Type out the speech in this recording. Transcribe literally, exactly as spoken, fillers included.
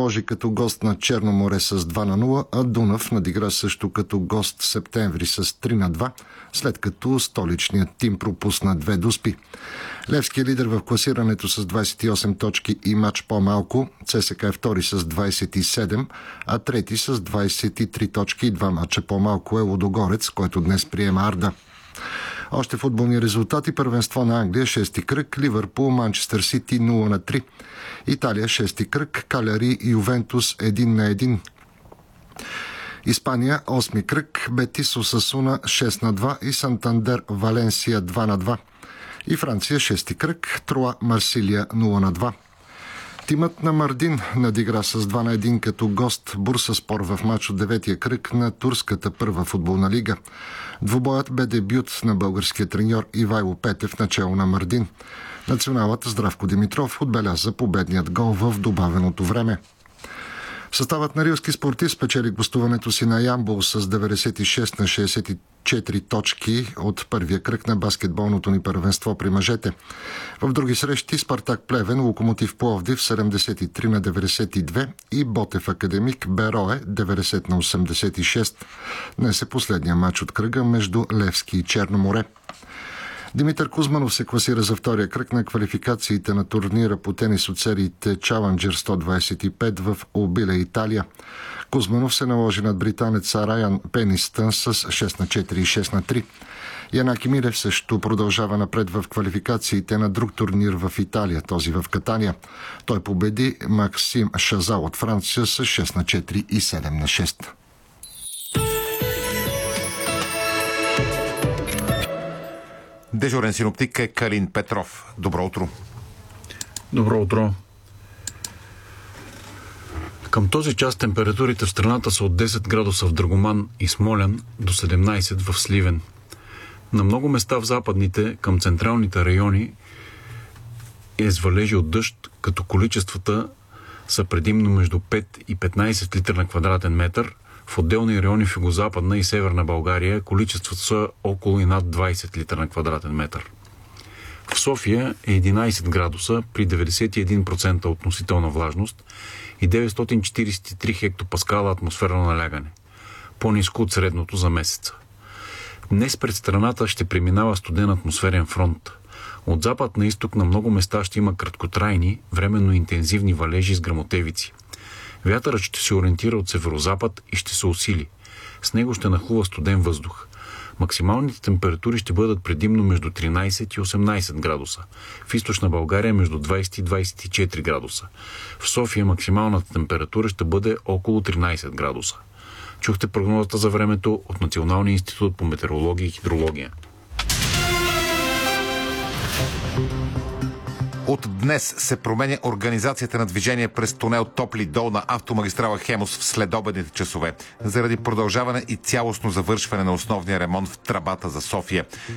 наложи като гост на Черно море с два на нула, а Дунав надигра също като гост Септември с три на два, след като столичният тим пропусна две дуспи. Левски е лидер в класирането с двадесет и осем точки и мач по-малко. ЦСКА е втори с двадесет и седем, а трети с двадесет и три точки и два мача по-малко е Лудогорец, който днес приема Арда. Още футболни резултати: първенство на Англия, шести кръг, Ливърпул, Манчестър Сити нула на три. Италия, шести кръг, Каляри и Ювентус един на един. Испания, осми кръг, Бетис Осасуна шест на два и Сантандер Валенсия два на два. И Франция, шести кръг, Троа Марсилия нула на два. Тимът на Мардин надигра с два на един като гост Бурсаспор в мач от деветия кръг на турската първа футболна лига. Двубоят бе дебют на българския треньор Ивайло Петев начало на Мардин. Националът Здравко Димитров отбеляза победният гол в добавеното време. Съставът на рилски спортист спечели гостуването си на Ямбол с деветдесет и шест на шестдесет и четири точки от първия кръг на баскетболното ни първенство при мъжете. В други срещи Спартак Плевен, Локомотив Пловдив седемдесет и три на деветдесет и две и Ботев Академик Берое деветдесет на осемдесет и шест. Днес е последния матч от кръга между Левски и Черно море. Димитър Кузманов се класира за втория кръг на квалификациите на турнира по тенис от сериите Challenger сто двадесет и пет в Обиле, Италия. Кузманов се наложи над британеца Райан Пенистън с шест на четири и шест на три. Янаки Милев също продължава напред в квалификациите на друг турнир в Италия, този в Катания. Той победи Максим Шазал от Франция с шест на четири и седем на шест. Дежурен синоптик е Калин Петров. Добро утро. Добро утро. Към този час температурите в страната са от десет градуса в Драгоман и Смолян до седемнадесет в Сливен. На много места в западните към централните райони е с валежи от дъжд, като количествата са предимно между пет и петнадесет литра на квадратен метър. В отделни райони в югозападна и северна България количествата са около и над двадесет литра на квадратен метър. В София е единадесет градуса при деветдесет и един процента относителна влажност и деветстотин четиридесет и три хектопаскала атмосферно налягане, по-ниско от средното за месеца. Днес пред страната ще преминава студен атмосферен фронт. От запад на изток на много места ще има краткотрайни, временно интензивни валежи с гръмотевици. Вятърът ще се ориентира от северозапад и ще се усили. С него ще нахлува студен въздух. Максималните температури ще бъдат предимно между тринадесет и осемнадесет градуса. В източна България между двадесет и двадесет и четири градуса. В София максималната температура ще бъде около тринадесет градуса. Чухте прогнозата за времето от Националния институт по метеорология и хидрология. От днес се променя организацията на движение през тунел Топли дол на автомагистрала Хемус в следобедните часове, заради продължаване и цялостно завършване на основния ремонт в тръбата за София.